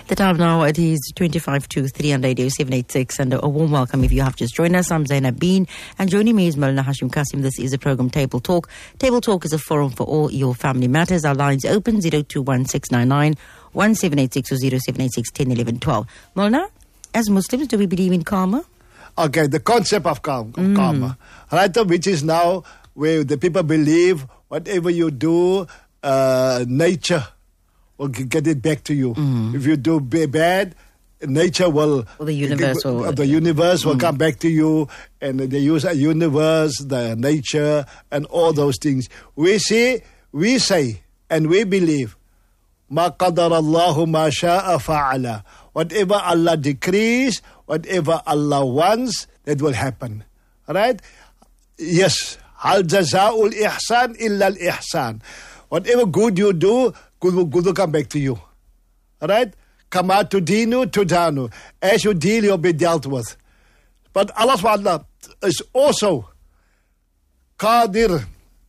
The time now, it is 25 to 3 on Radio 786, and a warm welcome if you have just joined us. I'm Zainab Bean, and joining me is Maulana Hashim Kasim. This is the program Table Talk. Table Talk is a forum for all your family matters. Our lines open 021699 1786 or 0786 1011 12. Maulana, as Muslims, do we believe in karma? Okay, the concept of karma, right? Which is now where the people believe whatever you do, nature will get it back to you. If you do bad, nature will... the universe will come back to you, and they use a universe, the nature, and all those things. We say, and we believe, Ma qadar Allahu ma sha'a fa'ala. Whatever Allah decrees, whatever Allah wants, that will happen. Right? Yes. Hal jaza'ul ihsan illa al ihsan. Whatever good you do, good will come back to you. Alright? Kama tudinu tudanu. As you deal, you'll be dealt with. But Allah subhanahu wa ta'ala is also qadir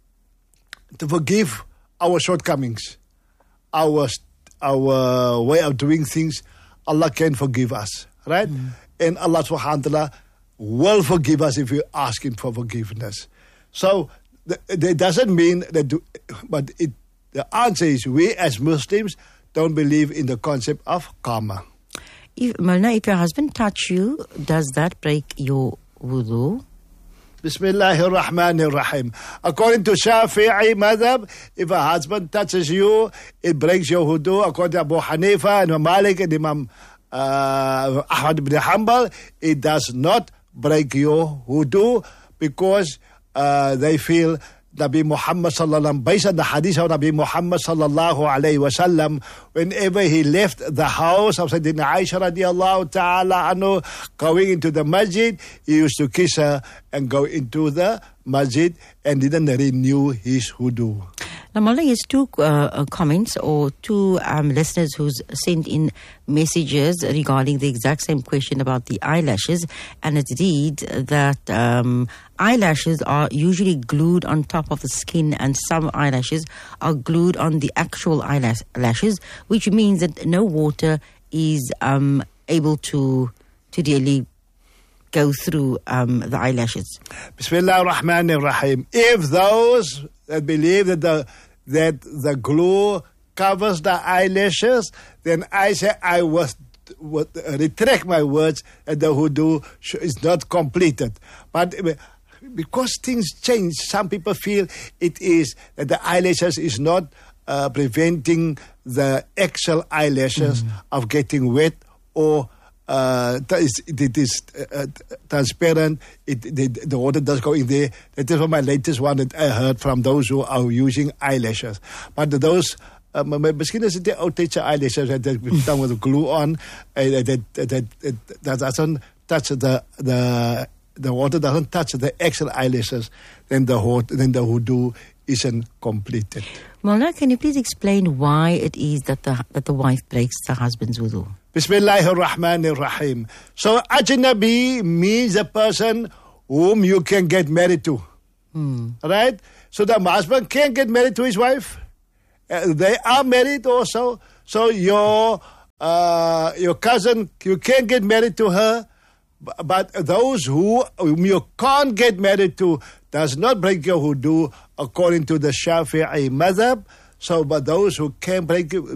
to forgive our shortcomings. Our way of doing things, Allah can forgive us. Right? And Allah subhanahu wa ta'ala will forgive us if we ask Him for forgiveness. So, that doesn't mean that, but the answer is we as Muslims don't believe in the concept of karma. Maulana, if your husband touch you, does that break your wudu? Bismillahir Rahmanir Rahim. According to Shafi'i madhab, if a husband touches you, it breaks your wudu. According to Abu Hanifa and Imam Malik and Imam Ahmad ibn Hanbal, it does not break your wudu because they feel Nabi Muhammad sallallahu based on the hadith of Nabi Muhammad sallallahu alayhi wasallam, whenever he left the house of Sayyidina Aisha radiallahu ta'ala anhu, going into the masjid, he used to kiss her and go into the masjid and didn't renew his wudu. Now, Maulana, has two comments or two listeners who's sent in messages regarding the exact same question about the eyelashes, and it reads that eyelashes are usually glued on top of the skin, and some eyelashes are glued on the actual eyelashes, which means that no water is able to really go through the eyelashes. Bismillah ar-Rahman ar-Rahim. If those that believe that the glue covers the eyelashes, then I say I would retract my words that the wudu is not completed. But because things change, some people feel it is that the eyelashes is not preventing the actual eyelashes of getting wet or it is transparent. The water does go in there. That is my latest one that I heard from those who are using eyelashes. But those, miskien is dit die ou tydse eyelashes that done with glue on. That doesn't touch the water doesn't touch the actual eyelashes. Then the wudu isn't completed. Maulana, can you please explain why it is that the wife breaks the husband's wudu? Bismillahir Rahmanir Rahim. So, ajnabi means a person whom you can get married to. Right? So, the husband can get married to his wife. They are married also. So, your cousin, you can get married to her. But those whom you can't get married to does not break your wudu according to the Shafi'i madhab. So, but those who do break your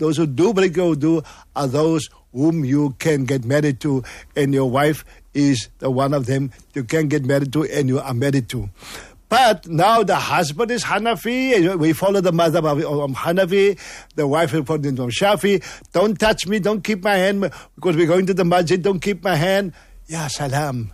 wudu are those whom you can get married to, and your wife is the one of them you can get married to and you are married to. But now the husband is Hanafi, we follow the madhab of Hanafi, the wife is from Shafi. Don't touch me, don't keep my hand, because we're going to the masjid, don't keep my hand. Ya salam.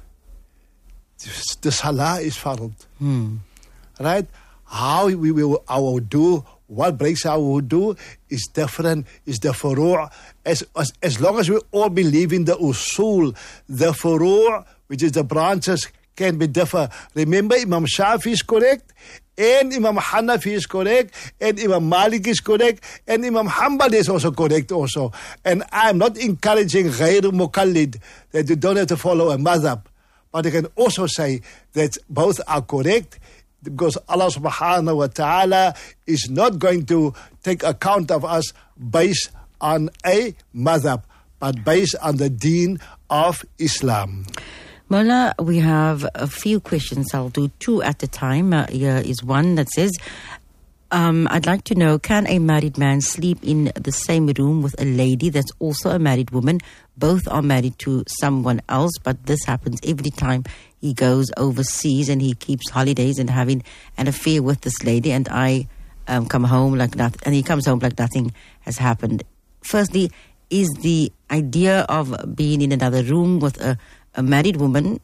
The salah is fard. Right? How we will our wudu, what breaks our wudu is different, is the furu'. As long as we all believe in the usul, the furu', which is the branches, can be different. Remember, Imam Shafi is correct, and Imam Hanafi is correct, and Imam Malik is correct, and Imam Hanbal is also correct also. And I'm not encouraging ghayr mukallid, that you don't have to follow a madhab. But I can also say that both are correct, because Allah subhanahu wa ta'ala is not going to take account of us based on a madhab, but based on the deen of Islam. Mullah, we have a few questions. I'll do two at a time. Here is one that says, I'd like to know, can a married man sleep in the same room with a lady that's also a married woman? Both are married to someone else, but this happens every time he goes overseas and he keeps holidays and having an affair with this lady, and I come home like nothing, and he comes home like nothing has happened. Firstly, is the idea of being in another room with a married woman,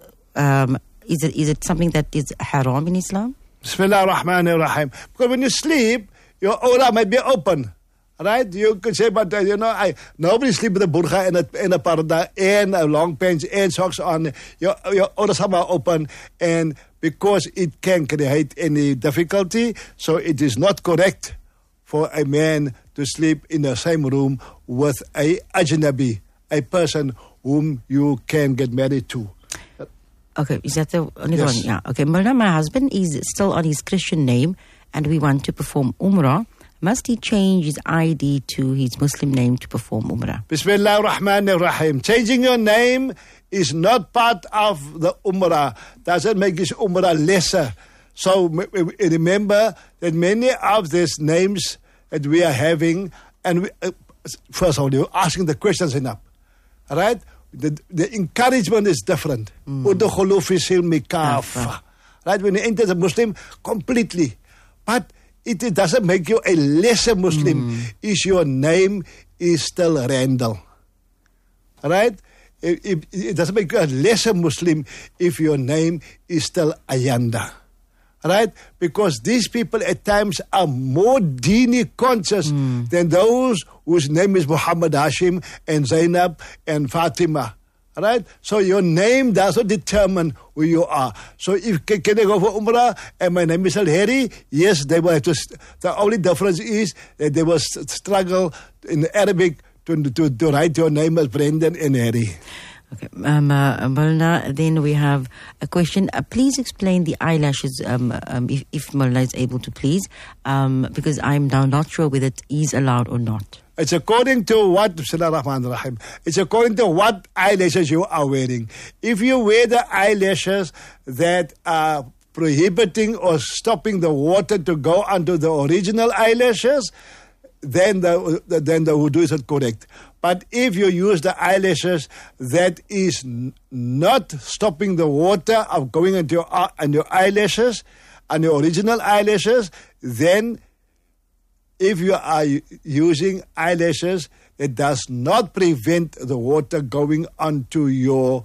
is it something that is haram in Islam? Bismillah ar-Rahman ar-Rahim. Because when you sleep, your aura might be open. Right? You could say, but nobody sleep with a burqa and a parda and a long pants and socks on. Your aura somehow open, and because it can create any difficulty, so it is not correct for a man to sleep in the same room with a ajnabi, a person whom you can get married to. Okay, is that the only Yes. one? Yeah. Okay, Mullah, my husband is still on his Christian name and we want to perform Umrah. Must he change his ID to his Muslim name to perform Umrah? Bismillah ar-Rahman ar-Rahim. Changing your name is not part of the Umrah. Doesn't make his Umrah lesser. So remember that many of these names that we are having, and we, first of all, you're asking the questions enough. Right? The encouragement is different. Udkhulu fi silmi kafa. Right? When you enter the Muslim completely. But it doesn't make you a lesser Muslim if your name is still Randall. Right? It doesn't make you a lesser Muslim if your name is still Ayanda. Right? Because these people at times are more dini conscious than those whose name is Muhammad Hashim and Zainab and Fatima. Right? So your name does not determine who you are. So if can I go for Umrah and my name is Al Harry? Yes, they will have to. The only difference is that they will struggle in Arabic to write your name as Brendan and Harry. Okay, Mullah, then we have a question. Please explain the eyelashes, if Mullah is able to, please, because I'm now not sure whether it is allowed or not. It's according to what, Bismillahir-Rahmanir-Rahim. It's according to what eyelashes you are wearing. If you wear the eyelashes that are prohibiting or stopping the water to go onto the original eyelashes, then the wudu is not correct. But if you use the eyelashes that is not stopping the water of going into your eyelashes and your original eyelashes, then if you are using eyelashes, it does not prevent the water going onto your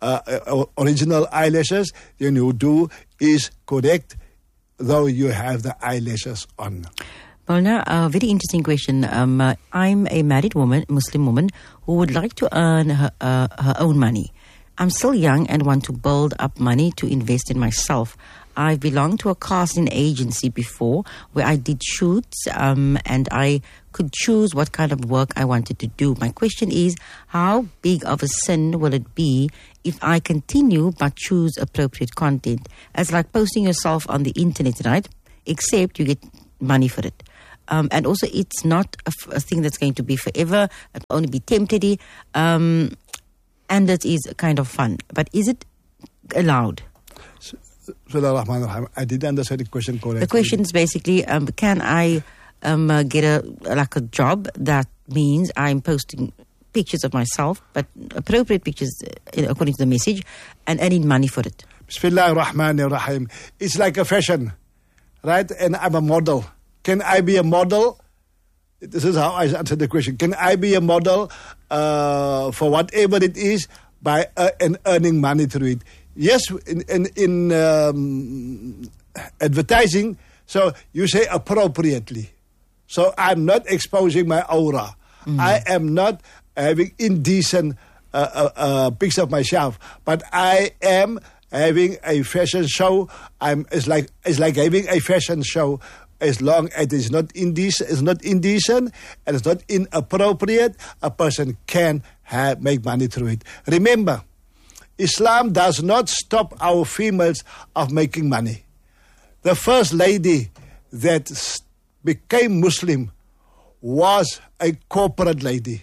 original eyelashes, then your wudu is correct, though you have the eyelashes on. Mullah, a very interesting question. I'm a married woman, Muslim woman, who would like to earn her own money. I'm still young and want to build up money to invest in myself. I belonged to a casting agency before where I did shoots and I could choose what kind of work I wanted to do. My question is, how big of a sin will it be if I continue but choose appropriate content? As like posting yourself on the internet, right? Except you get money for it. And also, it's not a thing that's going to be forever. It'll only be temporary. And it is kind of fun. But is it allowed? I didn't understand the question correctly. The question is basically, can I get a job that means I'm posting pictures of myself, but appropriate pictures according to the message, and earning money for it? Bismillahir Rahmanir Rahim. It's like a fashion, right? And I'm a model. Can I be a model? This is how I answer the question. Can I be a model for whatever it is by and earning money through it? Yes, in advertising, so you say appropriately. So I'm not exposing my aura. I am not having indecent pics of myself, but I am having a fashion show. It's like having a fashion show. As long as it's not indecent, and it's not inappropriate, a person can make money through it. Remember, Islam does not stop our females of making money. The first lady that became Muslim was a corporate lady.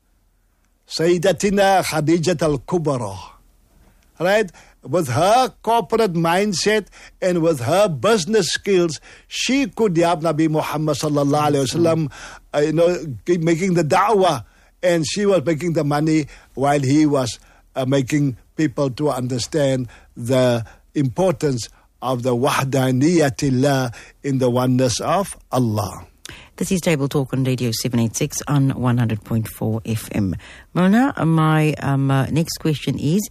Sayyidatina Khadijat al-Kubra. Right? With her corporate mindset and with her business skills, she could help Nabi Muhammad sallallahu alaihi wasallam, keep making the da'wah, and she was making the money while he was making people to understand the importance of the wahdaniyatillah in the oneness of Allah. This is Table Talk on Radio 786 on 100.4 FM. Mona, my next question is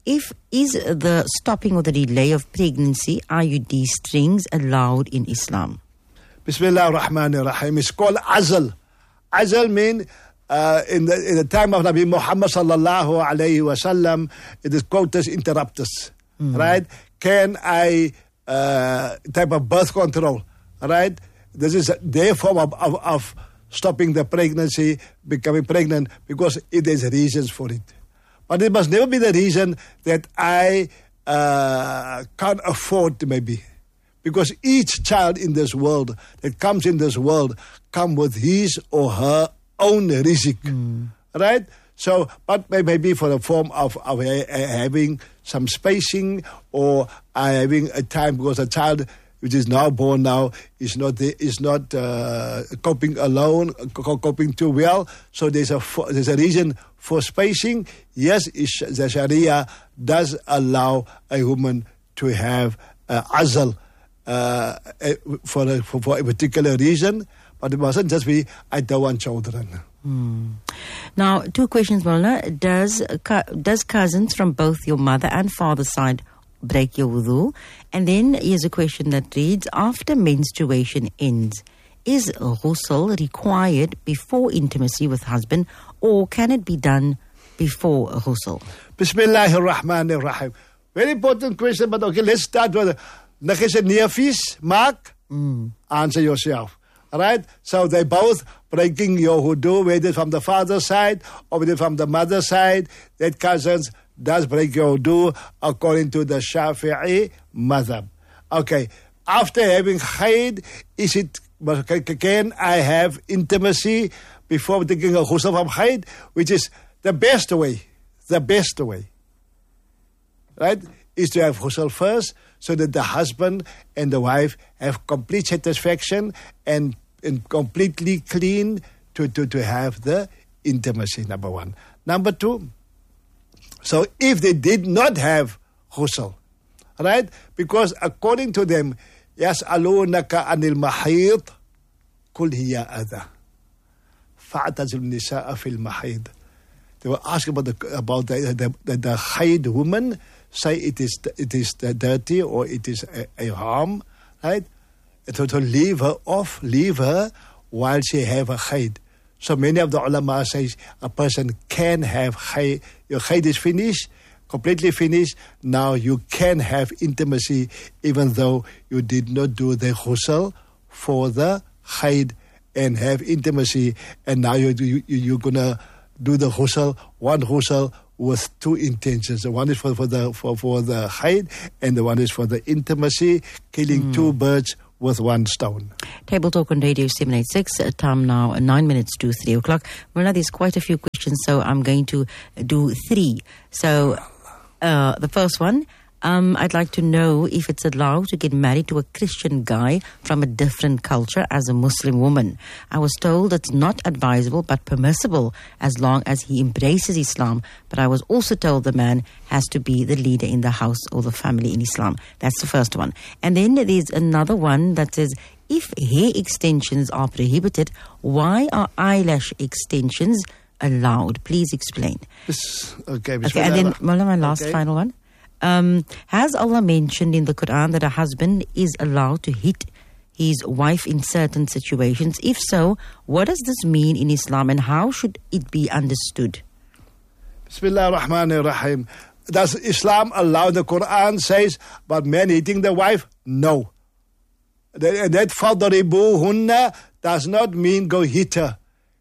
the stopping or the delay of pregnancy, IUD strings, allowed in Islam? Bismillah ar-Rahman ar-Rahim. It's called azal. Azal means in the time of Nabi Muhammad sallallahu alayhi wa sallam, it is quotas interruptus. Right? Can I type of birth control? Right? This is their form of stopping the pregnancy, becoming pregnant, because it is reasons for it. But it must never be the reason that I can't afford maybe. Because each child in this world that comes in this world come with his or her own rizq. Right? So, but maybe for the form of having some spacing or having a time, because a child which is now born now is not coping alone, coping too well. So there's a reason for spacing. Yes, the Sharia does allow a woman to have azal for a particular reason, but it mustn't just be, I don't want children. Now, two questions, Maulana. Does cousins from both your mother and father's side break your wudu? And then here's a question that reads, after menstruation ends, is ghusl required before intimacy with husband, or can it be done before ghusl? Bismillahir Rahmanir Rahim. Very important question, but okay, let's start with Neafis, Mark. Answer yourself. Alright? So they both breaking your wudu, whether from the father's side or whether from the mother's side. That cousins does break your wudu according to the Shafi'i madhab. Okay. After having haid, can I have intimacy before taking a ghusl from haid? Which is the best way. The best way. Right? Is to have ghusl first, so that the husband and the wife have complete satisfaction and completely clean to have the intimacy, number one. Number two, so if they did not have ghusl, right? Because according to them, يَسْأَلُونَكَ عَنِ الْمَحِيضِ قُلْ هِيَ أَذَى فَاعْتَزِلُوا النِّسَاءَ فِي الْمَحِيضِ. They were asking about the haid woman, say it is dirty or it is a harm, right? To leave her while she have a haid. So many of the ulama says a person can have haid. Your haid is finished, completely finished. Now you can have intimacy even though you did not do the ghusl for the haid and have intimacy. And now you're gonna do the ghusl, one ghusl with two intentions. The one is for the haid, and the one is for the intimacy, killing two birds with one stone. Table Talk on Radio 786, time now 9 minutes to 3 o'clock. Mullah, there's quite a few questions, so I'm going to do three. So the first one, I'd like to know if it's allowed to get married to a Christian guy from a different culture as a Muslim woman. I was told it's not advisable but permissible as long as he embraces Islam. But I was also told the man has to be the leader in the house or the family in Islam. That's the first one. And then there's another one that says, if hair extensions are prohibited, why are eyelash extensions allowed? Please explain. Okay, and then my last final one. Has Allah mentioned in the Quran that a husband is allowed to hit his wife in certain situations? If so, what does this mean in Islam and how should it be understood? Bismillah ar-Rahman ar-Rahim. Does Islam allow, the Quran says, about men hitting their wife? No. That fadribuhunna does not mean go hit her.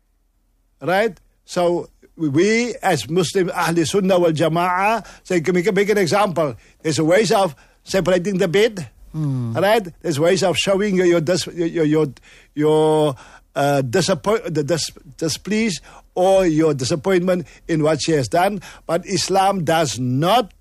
Right? So we as Muslim Ahli Sunnah wal Jama'ah say, can we make an example? There's ways of separating the bed, right? There's ways of showing your displeased or your disappointment in what she has done. But Islam does not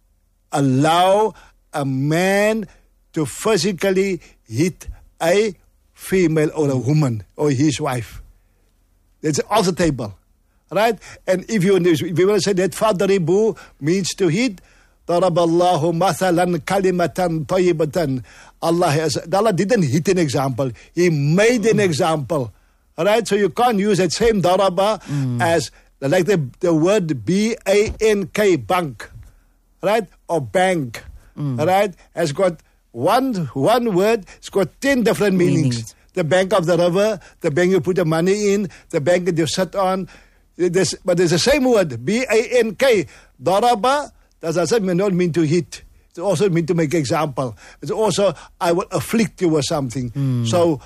allow a man to physically hit a female or a woman or his wife. It's off the table, right? And if you want to say that fadribu means to hit, daraballahu mathalan kalimatan tayyibatan. Allah didn't hit an example. He made an example, right? So you can't use that same daraba as like the word B-A-N-K, bank, right? Or bank, right? Has got one word. It's got 10 different meanings. The bank of the river, the bank you put the money in, the bank that you sit on. But there's the same word, B-A-N-K. Daraba doesn't not mean to hit. It also mean to make example. It's also, I will afflict you or something. So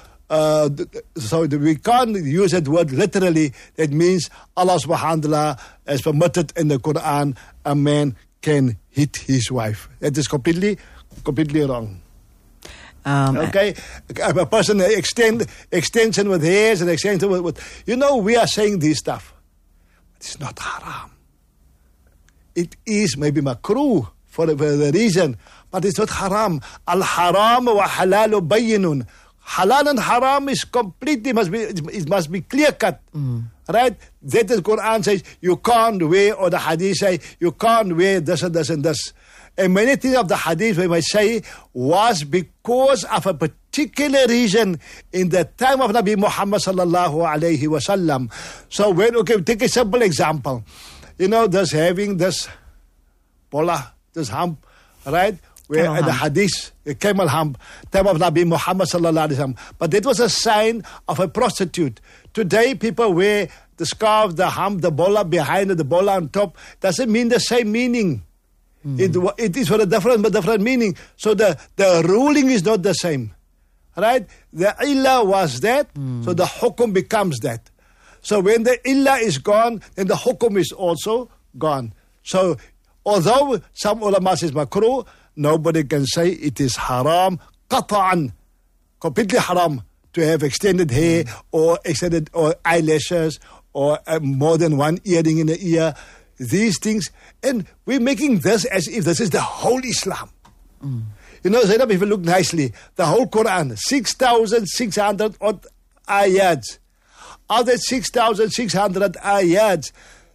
we can't use that word literally. That means Allah subhanahu wa ta'ala has permitted in the Quran a man can hit his wife. That is completely wrong. Okay, a person extension with hairs and extension with we are saying this stuff. It's not haram. It is maybe makruh for the reason, but it's not haram. Al haram wa halalu bayyinun. Halal and haram is completely must be clear cut, right? That the Quran says you can't wear, or the Hadith say you can't wear this and this and this. And many things of the Hadith, we might say, was because of a particular reason in the time of Nabi Muhammad sallallahu alayhi wasallam. So take a simple example. Having this bola, this hump, right? Where the Hadith, the camel hump, time of Nabi Muhammad sallallahu alayhi wasallam. But that was a sign of a prostitute. Today, people wear the scarf, the hump, the bola behind it, the bola on top. Doesn't mean the same meaning. It is for a different meaning. So the ruling is not the same, right? The illah was that, so the hukum becomes that. So when the illah is gone, then the hukum is also gone. So although some ulama says makruh, nobody can say it is haram, qata'an, completely haram to have extended hair or eyelashes or more than one earring in the ear. These things, and we're making this as if this is the whole Islam. Zainab, if you look nicely, the whole Quran, 6,600 odd ayats. Of that 6,600 ayats,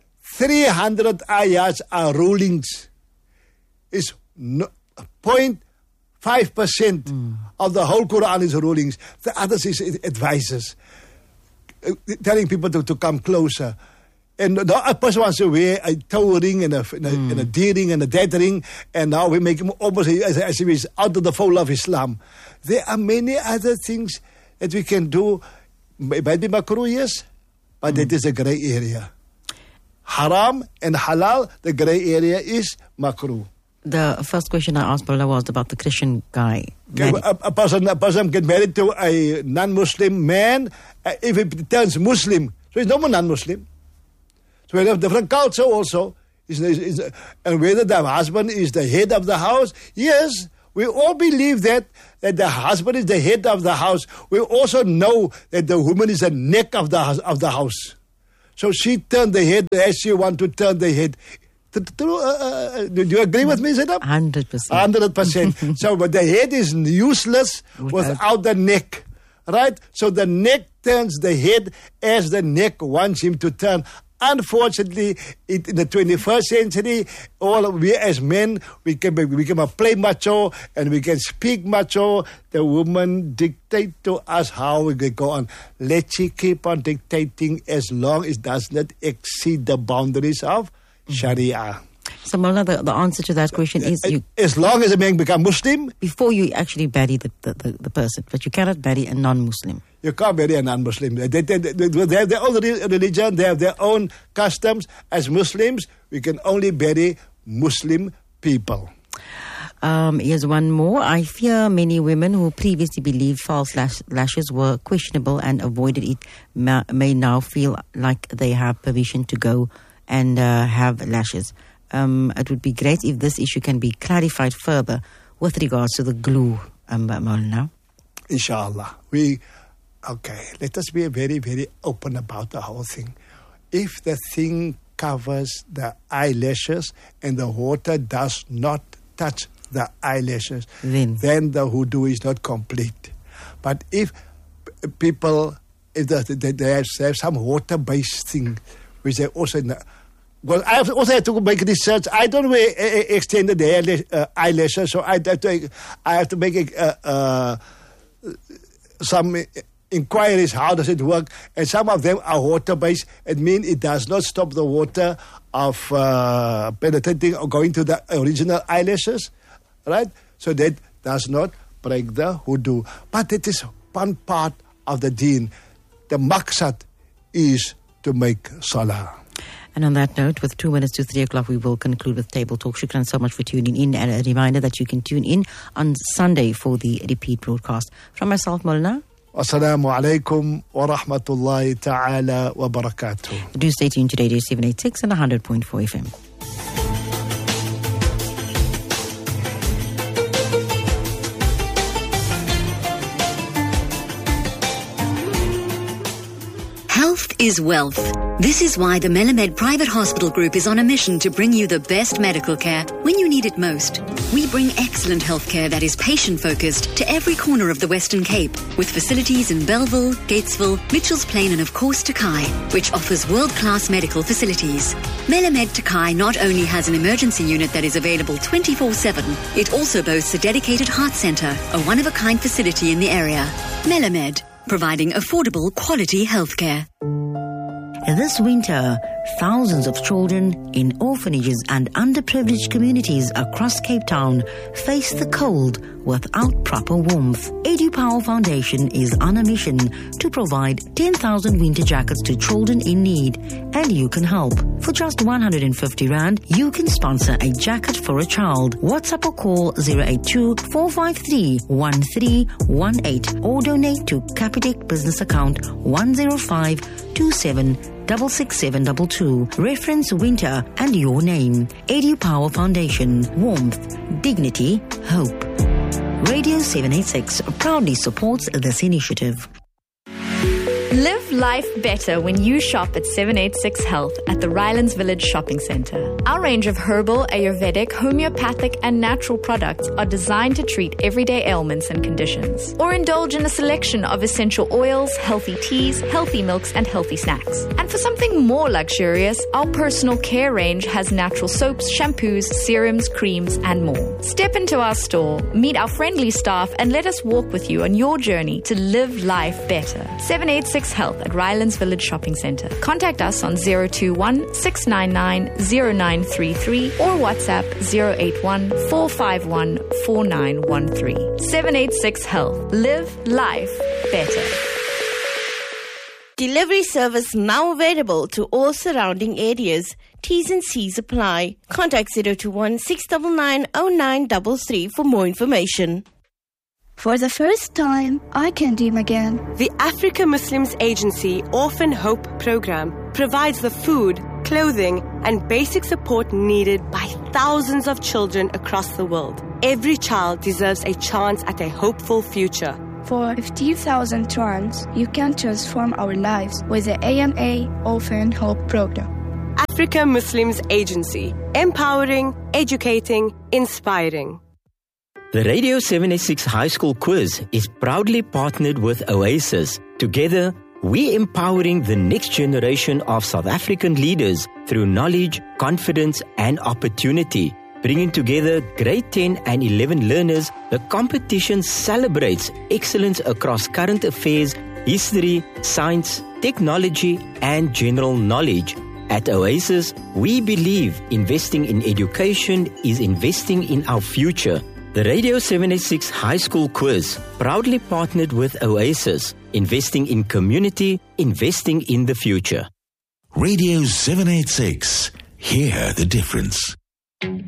300 ayats are rulings. It's 0.5% of the whole Quran is rulings. The others is advices, telling people to come closer. And now a person wants to wear a toe ring and a D ring and a dead ring, and now we make him almost as if he's out of the fold of Islam. There are many other things that we can do. It might be makruh, yes, but it is a grey area. Haram and halal, the grey area is makruh. The first question I asked Paula was about the Christian guy. A person get married to a non-Muslim man if he turns Muslim. So he's no more non-Muslim. So we have different culture also. And whether the husband is the head of the house, yes, we all believe that the husband is the head of the house. We also know that the woman is the neck of the house. So she turned the head as she wants to turn the head. Do you agree with me, Zainab? 100%. 100%. So, but the head is useless without the neck, right? So the neck turns the head as the neck wants him to turn. Unfortunately, in the 21st century, all we as men, we can play macho and we can speak macho. The woman dictate to us how we can go on. Let she keep on dictating as long as it does not exceed the boundaries of Sharia. So, Maulana, the answer to that question is as long as a man becomes Muslim, before you actually marry the person, but you cannot marry a non-Muslim. You can't marry a non-Muslim. They have their own religion. They have their own customs. As Muslims, we can only marry Muslim people. Here's one more. I fear many women who previously believed false lashes were questionable and avoided it may now feel like they have permission to go and have lashes. It would be great if this issue can be clarified further with regards to the glue, Maulana. Inshallah. Okay, let us be very, very open about the whole thing. If the thing covers the eyelashes and the water does not touch the eyelashes, then the hoodoo is not complete. But if people, if they have some water-based thing, which they also... Well, I also had to make research. I don't wear extended eyelashes, so I have to make some inquiries. How does it work? And some of them are water-based. It means it does not stop the water of penetrating or going to the original eyelashes, right? So that does not break the hoodoo. But it is one part of the deen. The maqsad is to make salah. And on that note, with 2 minutes to 3 o'clock, we will conclude with Table Talk. Shukran so much for tuning in. And a reminder that you can tune in on Sunday for the repeat broadcast. From myself, Molna. Assalamu alaikum wa rahmatullahi ta'ala wa barakatuh. Do stay tuned to Radio 786 and 100.4 FM. Health is wealth. This is why the Melamed Private Hospital Group is on a mission to bring you the best medical care when you need it most. We bring excellent healthcare that is patient-focused to every corner of the Western Cape, with facilities in Bellville, Gatesville, Mitchells Plain and of course Takai, which offers world-class medical facilities. Melamed Takai not only has an emergency unit that is available 24/7, it also boasts a dedicated heart centre, a one-of-a-kind facility in the area. Melamed, providing affordable, quality healthcare. This winter, thousands of children in orphanages and underprivileged communities across Cape Town face the cold without proper warmth. EduPower Foundation is on a mission to provide 10,000 winter jackets to children in need, and you can help. For just 150 Rand, you can sponsor a jacket for a child. WhatsApp or call 082-453-1318 or donate to Capitec business account 10527666722. Reference winter and your name. EduPower Foundation. Warmth, dignity, hope. Radio 786 proudly supports this initiative. Live life better when you shop at 786 Health at the Rylands Village Shopping Centre. Our range of herbal, Ayurvedic, homeopathic and natural products are designed to treat everyday ailments and conditions. Or indulge in a selection of essential oils, healthy teas, healthy milks and healthy snacks. And for something more luxurious, our personal care range has natural soaps, shampoos, serums, creams and more. Step into our store, meet our friendly staff and let us walk with you on your journey to live life better. 786 Health at Rylands Village Shopping Centre. Contact us on 021-699-0933 or WhatsApp 081-451-4913. 786 Health. Live life better. Delivery service now available to all surrounding areas. T's and C's apply. Contact 021-699-0933 for more information. For the first time, I can dream again. The Africa Muslims Agency Orphan Hope Program provides the food, clothing, and basic support needed by thousands of children across the world. Every child deserves a chance at a hopeful future. For 15,000 rands, you can transform our lives with the AMA Orphan Hope Program. Africa Muslims Agency. Empowering, educating, inspiring. The Radio 786 High School Quiz is proudly partnered with Oasis. Together, we're empowering the next generation of South African leaders through knowledge, confidence, and opportunity. Bringing together grade 10 and 11 learners, the competition celebrates excellence across current affairs, history, science, technology, and general knowledge. At Oasis, we believe investing in education is investing in our future. The Radio 786 High School Quiz, proudly partnered with Oasis, investing in community, investing in the future. Radio 786, hear the difference.